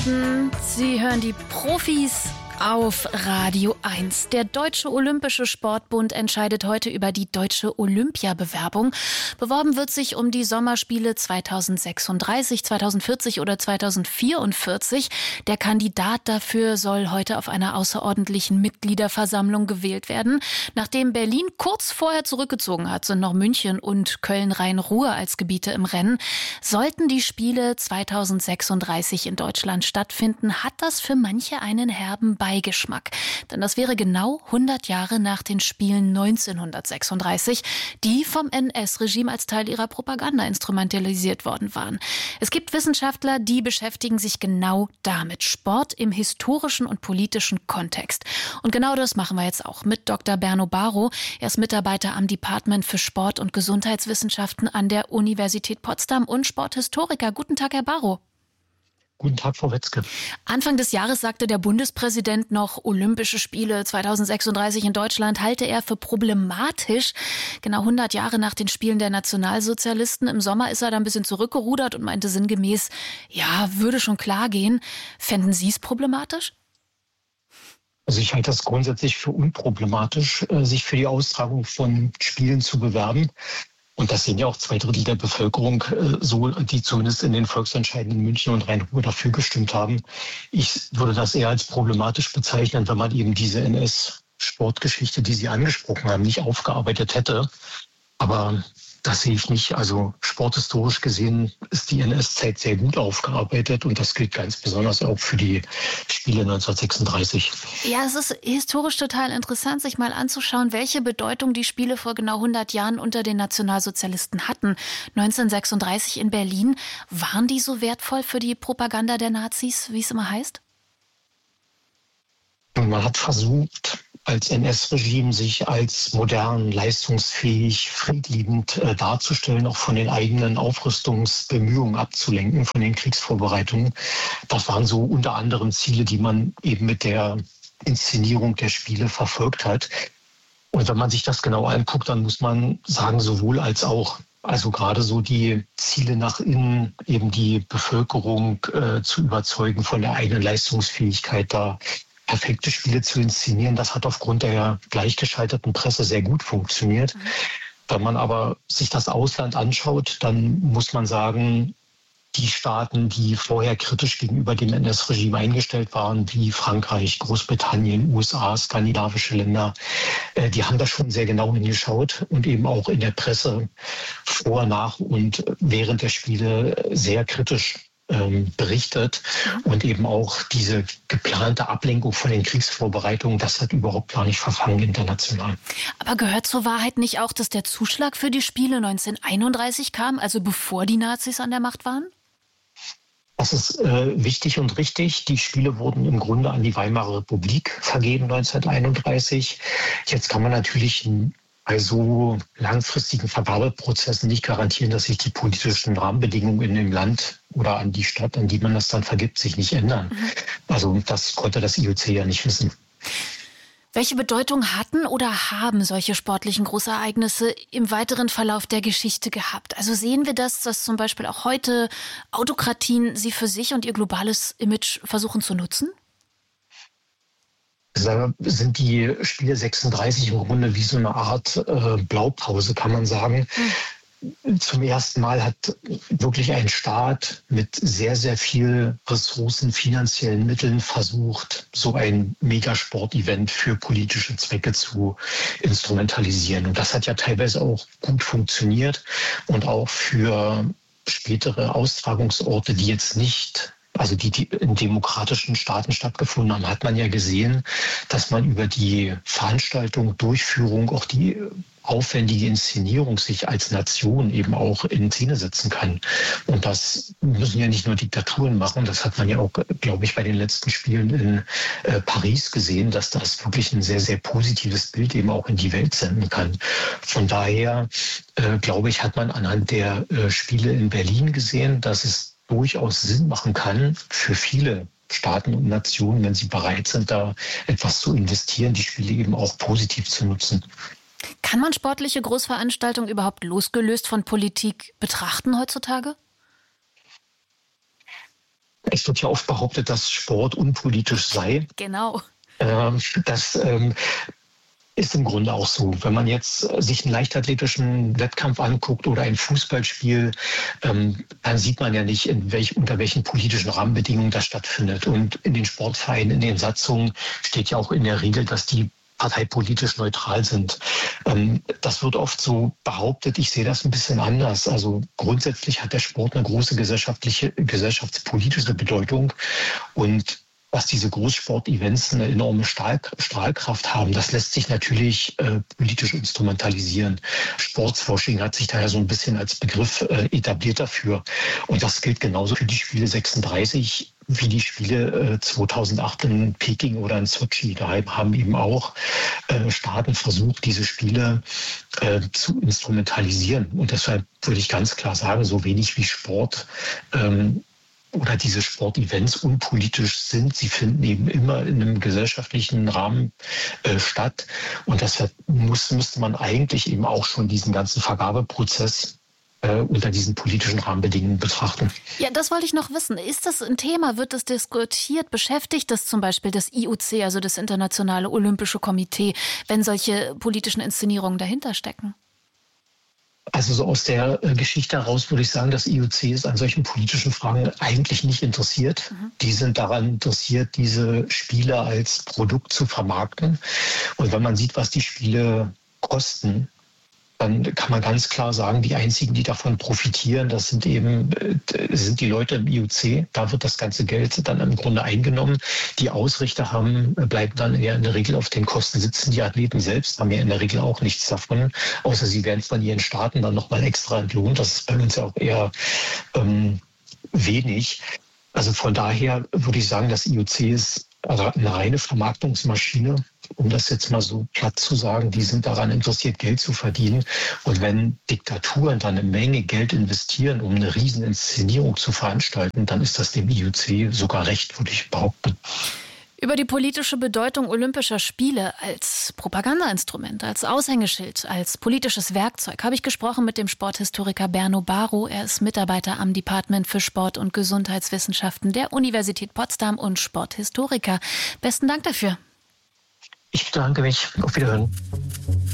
Sie hören die Profis auf Radio 1. Der Deutsche Olympische Sportbund entscheidet heute über die deutsche Olympiabewerbung. Beworben wird sich um die Sommerspiele 2036, 2040 oder 2044. Der Kandidat dafür soll heute auf einer außerordentlichen Mitgliederversammlung gewählt werden. Nachdem Berlin kurz vorher zurückgezogen hat, sind noch München und Köln-Rhein-Ruhr als Gebiete im Rennen. Sollten die Spiele 2036 in Deutschland stattfinden, hat das für manche einen herben Beigeschmack. Denn das wäre genau 100 Jahre nach den Spielen 1936, die vom NS-Regime als Teil ihrer Propaganda instrumentalisiert worden waren. Es gibt Wissenschaftler, die beschäftigen sich genau damit. Sport im historischen und politischen Kontext. Und genau das machen wir jetzt auch mit Dr. Berno Baro. Er ist Mitarbeiter am Department für Sport- und Gesundheitswissenschaften an der Universität Potsdam und Sporthistoriker. Guten Tag, Herr Baro. Guten Tag, Frau Wetzke. Anfang des Jahres sagte der Bundespräsident noch, Olympische Spiele 2036 in Deutschland halte er für problematisch. Genau 100 Jahre nach den Spielen der Nationalsozialisten. Im Sommer ist er da ein bisschen zurückgerudert und meinte sinngemäß, ja, würde schon klar gehen. Fänden Sie es problematisch? Also ich halte das grundsätzlich für unproblematisch, sich für die Austragung von Spielen zu bewerben. Und das sehen ja auch 2/3 der Bevölkerung so, die zumindest in den Volksentscheiden in München und Rhein-Ruhr dafür gestimmt haben. Ich würde das eher als problematisch bezeichnen, wenn man eben diese NS-Sportgeschichte, die Sie angesprochen haben, nicht aufgearbeitet hätte. Aber das sehe ich nicht. Also sporthistorisch gesehen ist die NS-Zeit sehr gut aufgearbeitet und das gilt ganz besonders auch für die Spiele 1936. Ja, es ist historisch total interessant, sich mal anzuschauen, welche Bedeutung die Spiele vor genau 100 Jahren unter den Nationalsozialisten hatten. 1936 in Berlin, waren die so wertvoll für die Propaganda der Nazis, wie es immer heißt? Und man hat versucht, als NS-Regime sich als modern, leistungsfähig, friedliebend darzustellen, auch von den eigenen Aufrüstungsbemühungen abzulenken, von den Kriegsvorbereitungen. Das waren so unter anderem Ziele, die man eben mit der Inszenierung der Spiele verfolgt hat. Und wenn man sich das genau anguckt, dann muss man sagen, sowohl als auch. Also gerade so die Ziele nach innen, eben die Bevölkerung zu überzeugen von der eigenen Leistungsfähigkeit, da perfekte Spiele zu inszenieren, das hat aufgrund der gleichgeschalteten Presse sehr gut funktioniert. Wenn man aber sich das Ausland anschaut, dann muss man sagen, die Staaten, die vorher kritisch gegenüber dem NS-Regime eingestellt waren, wie Frankreich, Großbritannien, USA, skandinavische Länder, die haben da schon sehr genau hingeschaut und eben auch in der Presse vor, nach und während der Spiele sehr kritisch berichtet und eben auch diese geplante Ablenkung von den Kriegsvorbereitungen, das hat überhaupt gar nicht verfangen international. Aber gehört zur Wahrheit nicht auch, dass der Zuschlag für die Spiele 1931 kam, also bevor die Nazis an der Macht waren? Das ist wichtig und richtig. Die Spiele wurden im Grunde an die Weimarer Republik vergeben 1931. Jetzt kann man natürlich bei so langfristigen Vergabeprozessen nicht garantieren, dass sich die politischen Rahmenbedingungen in dem Land oder an die Stadt, an die man das dann vergibt, sich nicht ändern. Also das konnte das IOC ja nicht wissen. Welche Bedeutung hatten oder haben solche sportlichen Großereignisse im weiteren Verlauf der Geschichte gehabt? Also sehen wir das, dass zum Beispiel auch heute Autokratien sie für sich und ihr globales Image versuchen zu nutzen? Sind die Spiele 36 im Grunde wie so eine Art Blaupause, kann man sagen. Zum ersten Mal hat wirklich ein Staat mit sehr, sehr viel Ressourcen, finanziellen Mitteln versucht, so ein Megasport-Event für politische Zwecke zu instrumentalisieren. Und das hat ja teilweise auch gut funktioniert und auch für spätere Austragungsorte, die jetzt nicht, also die in demokratischen Staaten stattgefunden haben, hat man ja gesehen, dass man über die Veranstaltung, Durchführung, auch die aufwendige Inszenierung sich als Nation eben auch in Szene setzen kann. Und das müssen ja nicht nur Diktaturen machen. Das hat man ja auch, glaube ich, bei den letzten Spielen in Paris gesehen, dass das wirklich ein sehr, sehr positives Bild eben auch in die Welt senden kann. Von daher, glaube ich, hat man anhand der Spiele in Berlin gesehen, dass es durchaus Sinn machen kann für viele Staaten und Nationen, wenn sie bereit sind, da etwas zu investieren, die Spiele eben auch positiv zu nutzen. Kann man sportliche Großveranstaltungen überhaupt losgelöst von Politik betrachten heutzutage? Es wird ja oft behauptet, dass Sport unpolitisch sei. Genau. Das ist im Grunde auch so. Wenn man jetzt sich einen leichtathletischen Wettkampf anguckt oder ein Fußballspiel, dann sieht man ja nicht, unter welchen politischen Rahmenbedingungen das stattfindet. Und in den Sportvereinen, in den Satzungen steht ja auch in der Regel, dass die parteipolitisch neutral sind. Das wird oft so behauptet. Ich sehe das ein bisschen anders. Also grundsätzlich hat der Sport eine große gesellschaftspolitische Bedeutung. Und was diese Großsport-Events eine enorme Strahlkraft haben, das lässt sich natürlich politisch instrumentalisieren. Sportswashing hat sich daher so ein bisschen als Begriff etabliert dafür. Und das gilt genauso für die Spiele 36 wie die Spiele 2008 in Peking oder in Sochi. Da haben eben auch Staaten versucht, diese Spiele zu instrumentalisieren. Und deshalb würde ich ganz klar sagen, so wenig wie Sport oder diese Sportevents unpolitisch sind. Sie finden eben immer in einem gesellschaftlichen Rahmen statt. Und deshalb müsste man eigentlich eben auch schon diesen ganzen Vergabeprozess unter diesen politischen Rahmenbedingungen betrachten. Ja, das wollte ich noch wissen. Ist das ein Thema? Wird das diskutiert? Beschäftigt das zum Beispiel das IOC, also das Internationale Olympische Komitee, wenn solche politischen Inszenierungen dahinter stecken? Also so aus der Geschichte heraus würde ich sagen, das IOC ist an solchen politischen Fragen eigentlich nicht interessiert. Die sind daran interessiert, diese Spiele als Produkt zu vermarkten. Und wenn man sieht, was die Spiele kosten, dann kann man ganz klar sagen, die einzigen, die davon profitieren, das sind die Leute im IOC. Da wird das ganze Geld dann im Grunde eingenommen. Die Ausrichter bleiben dann eher in der Regel auf den Kosten sitzen. Die Athleten selbst haben ja in der Regel auch nichts davon, außer sie werden von ihren Staaten dann nochmal extra entlohnt. Das ist bei uns ja auch eher wenig. Also von daher würde ich sagen, das IOC ist eine reine Vermarktungsmaschine, um das jetzt mal so platt zu sagen. Die sind daran interessiert, Geld zu verdienen. Und wenn Diktaturen dann eine Menge Geld investieren, um eine Rieseninszenierung zu veranstalten, dann ist das dem IOC sogar recht, würde ich behaupten. Über die politische Bedeutung Olympischer Spiele als Propagandainstrument, als Aushängeschild, als politisches Werkzeug habe ich gesprochen mit dem Sporthistoriker Berno Baro. Er ist Mitarbeiter am Department für Sport- und Gesundheitswissenschaften der Universität Potsdam und Sporthistoriker. Besten Dank dafür. Ich bedanke mich. Auf Wiederhören.